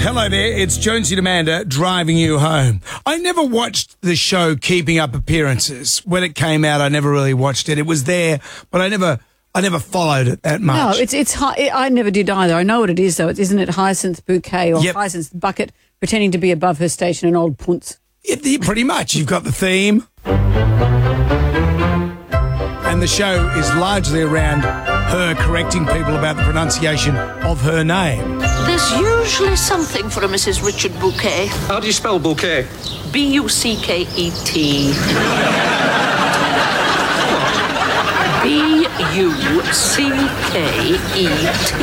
Hello there, it's Jonesy and Amanda driving you home. I never watched the show Keeping Up Appearances. When it came out, I never really watched it. It was there, but I never followed it that much. No, it's I never did either. I know what it is, though. Isn't it Hyacinth Bouquet or Yep. Hyacinth Bucket pretending to be above her station in old punts? Yeah, pretty much. You've got the theme. And the show is largely around her correcting people about the pronunciation of her name. There's usually something for a Mrs. Richard Bouquet. How do you spell bouquet? B-U-C-K-E-T. B-U-C-K-E-T.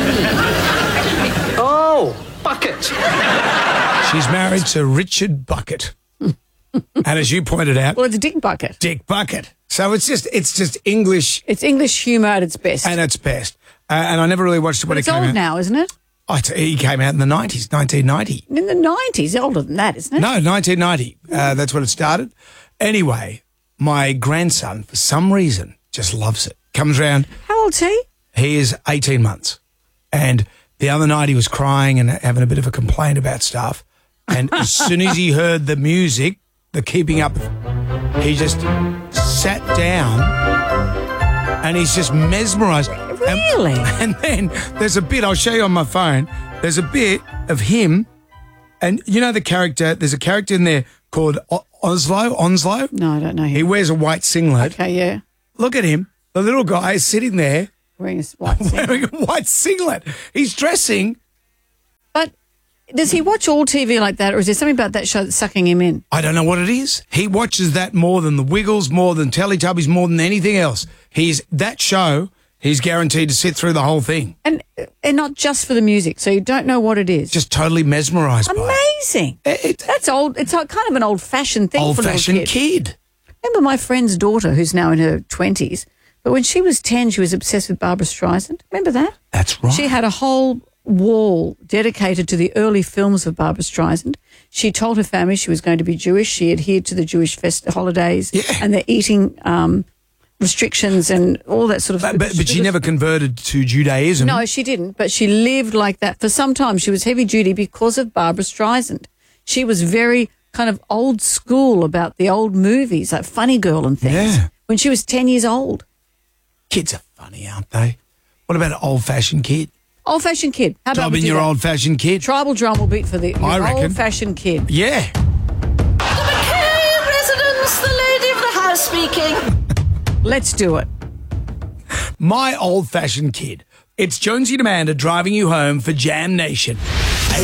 Oh, bucket. She's married to Richard Bucket. And as you pointed out, Well, it's Dick Bucket. Dick Bucket. So it's just English It's English humour at its best. at its best. And I never really watched it when It's it came old out. now, isn't it? He came out in the 90s, 1990. In the 90s. Older than that, isn't it? No, 1990. That's when it started. Anyway, my grandson, for some reason, just loves it. Comes round. How old's he? He is 18 months. And the other night he was crying and having a bit of a complaint about stuff. And as soon as he heard the music, the Keeping Up, he just sat down and he's just mesmerised. Really? And then there's a bit, I'll show you on my phone, there's a bit of him, and you know the character, there's a character in there called Onslow? No, I don't know him. He wears a white singlet. Okay, yeah. Look at him. The little guy is sitting there Wearing a white suit. wearing a white singlet. He's dressing. But does he watch all TV like that, or is there something about that show that's sucking him in? I don't know what it is. He watches that more than the Wiggles, more than Teletubbies, more than anything else. That show, he's guaranteed to sit through the whole thing. And not just for the music, so you don't know what it is. Just totally mesmerised by it. Amazing. That's old. It's kind of an old-fashioned thing for a little Old-fashioned kid. Remember my friend's daughter, who's now in her 20s, but when she was 10, she was obsessed with Barbra Streisand. Remember that? That's right. She had a whole wall dedicated to the early films of Barbra Streisand. She told her family she was going to be Jewish. She adhered to the Jewish holidays and the eating restrictions and all that sort of... But she never converted to Judaism. No, she didn't, but she lived like that for some time. She was heavy duty because of Barbra Streisand. She was very kind of old school about the old movies, like Funny Girl and things, when she was 10 years old. Kids are funny, aren't they? What about an old-fashioned kid? Old-fashioned kid. How about Jobbing your old-fashioned kid? Tribal drum will beat for the I reckon. old-fashioned kid. Yeah. The McKay residence, the lady of the house speaking. Let's do it. My old-fashioned kid. It's Jonesy and Amanda driving you home for Jam Nation.